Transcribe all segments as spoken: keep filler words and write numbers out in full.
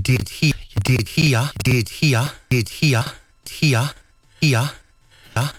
did hear, you did hear, you did hear, did hear, hear, hear, yeah.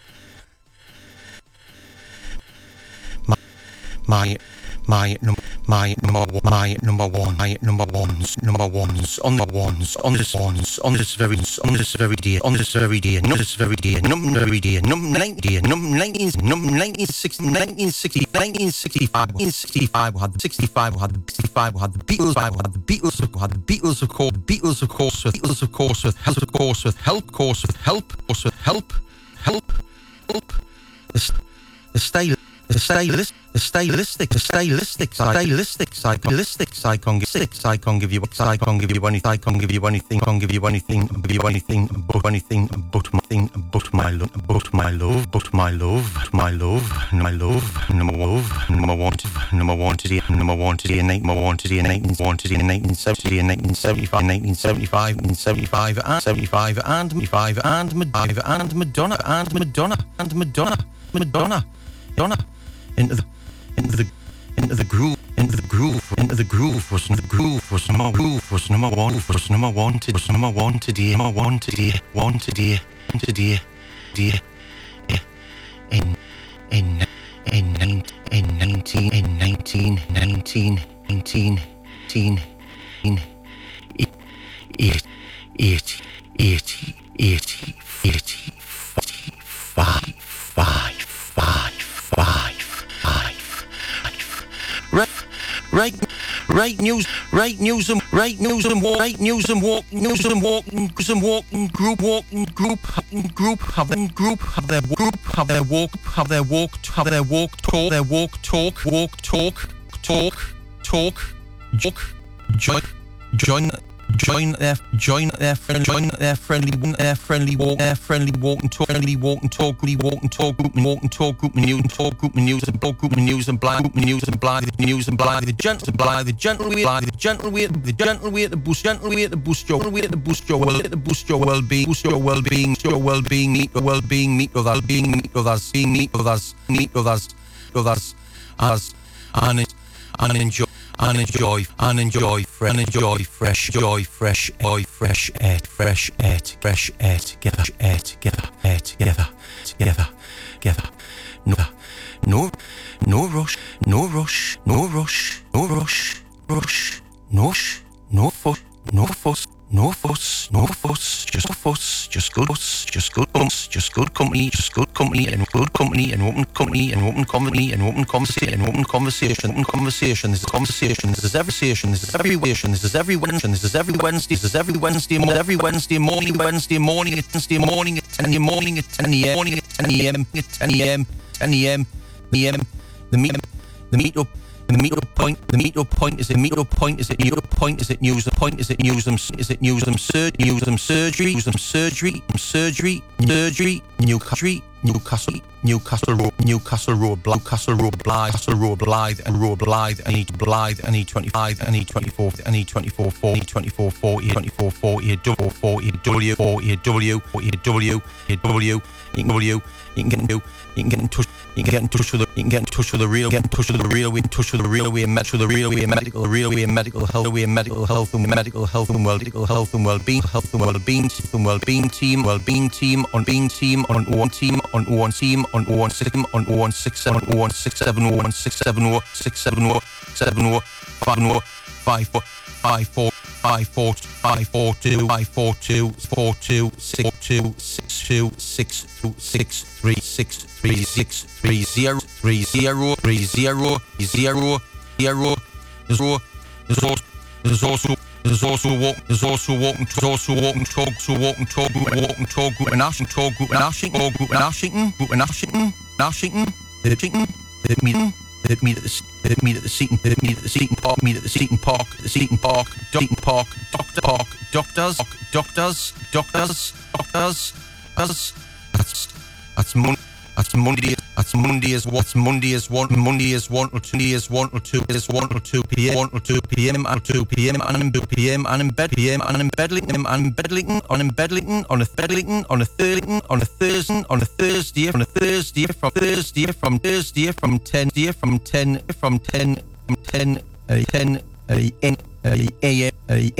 My, my, my, num, my number one, my number one, my number ones, number ones, on the ones, on this ones, on this very, on this very day, on this very day, no this very day, num very day, num ninety, num nineteen, num nineteen sixty, nineteen sixty, nineteen sixty-five, nineteen sixty-five, we had the sixty-five, we had the sixty-five, we had the Beatles, we had the Beatles, we had the Beatles, of course, Beatles, of course, with Beatles, of course, with help, of course, with help, of course, with help, of course, with help, help, help, the, the style. The stylist, the stylistic, the stylistic, stylistic, stylistic, I can't give, I can't give you, I can't give you anything, I can't give you anything, I can't give you anything, give you anything, but anything, but my thing, but my love, but my love, but my love, my love, my love, number love, number wanted, number wanted, number wanted, in number wanted, in nineteen wanted, in nineteen seventy, in nineteen seventy-five, nineteen seventy-five, in seventy-five, and seventy-five, and seventy-five, and Madonna, and Madonna, and Madonna, and Madonna, Madonna, Madonna. Into the, into the, into the groove, into the groove, into the groove was the groove was number groove was number one was number wanted was number wanted yeah, number wanted yeah, wanted yeah, wanted yeah, yeah, yeah, in, in, in, in, in nineteen, in nineteen, nineteen, nineteen, nineteen, in, eight, eight, eighty, eighty, eighty, five, five, five, five. Right, right, right news, right news and right news and walk, right news and walk, news and walk, news and walk, group walk, group, group, have their group, have their group, have their walk, have their walk, have their walk, talk, their walk, talk, walk, talk, talk, talk, joke, join, join. Join their, join their friend, join their friendly, their friendly walk, their friendly walk and talk, friendly walk and talk, friendly walk and talk, group and walk and talk, group and news and talk, group and news and talk, group and news and blind, group and news and blind, the news and blind, the gentle blind, the gentle way, the gentle way, the gentle way at the boost, gentle way at the boost your, way at the boost your well, at the boost your well-being, boost your well-being, your well-being, meet your well-being, meet with us, being meet with us, being meet with us, meet with us, with us, as, and and enjoy. And enjoy, and enjoy, and enjoy fresh, joy, fresh, joy, fresh air, fresh air, fresh air, together, air, together, air, together, together, together. No, no, no rush, no rush, no rush, no rush, rush, no rush, no fuss, no fuss. No fuss, no fuss, just fuss, just good fuss, just good bumps, just good company, just good company, and good company, and open company, and open company, and open conversation, and open conversation, open conversation. This is conversation. This is every session. This is every session. This is every Wednesday. This is every Wednesday. This is every Wednesday morning. Every Wednesday morning. Wednesday morning. At Wednesday morning at ten a.m. Morning at ten a.m. Morning at ten a.m. At ten a.m. ten a.m. p.m. The meet, the meetup. The meetup point, the meetup point is it meetup point, is it meetup point, is it news the point, is it news them, is it news them surgery, news them surgery, news them surgery, surgery, surgery, Newcastle, Newcastle, Newcastle Road, Newcastle Road, Newcastle Road, Blythe, Newcastle Road, Blythe, and Road Blythe, and E Blythe, and E twenty-five, and E twenty-four, and E twenty-four, four, E twenty-four, four, E twenty-four, four, E double, four, E W, four, E W, four, E W, E W, you can W, you can get into, you can get in touch. You can get in touch with the, you can get in touch with the real, get in touch with the real, we in touch with the real, we in touch with the real, we in medical, real, we in medical health, we in medical health and medical health and well, medical health and well-being, health and well-being, and well-being team, well-being team, on being team, on one team, on one team, on one six, on one six seven, on one six seven, on one six seven, or six seven, or seven, or five, or five four, five four, five four, five four two, five four two, four two, six two, six two, six two, six three, six three, six three zero, three zero, three zero, zero, zero. There's also, there's also, there's also walk, there's also walking, there's also walking talk, so walking talk, group and walking talk, group and Ashington, talk, group and Ashington, group and Ashington, group and Ashington, Ashington, Ashington, the meeting. They meet at the they meet at the Seaton they meet at the Seaton Park meet at the Seaton Park the Seaton Park Seaton Park Doctor Park doctors doctors doctors doctors that's that's that's Monday that's Monday that's Monday is what's Monday is one Monday is one or two is one or two is one or two p.m. one or two p.m. and two p.m. and in p.m. and in bed p.m. and in Bedlington and in Bedlington on in Bedlington on a Bedlington on a Thursday on a Thursday on a Thursday on a Thursday from Thursday from Thursday from ten from ten from ten from ten uh, ten uh, a.m.